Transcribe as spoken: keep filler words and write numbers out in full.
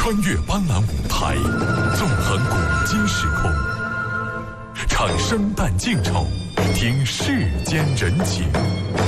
穿越斑斓舞台，纵横古今时空，唱生旦净丑，听世间人情。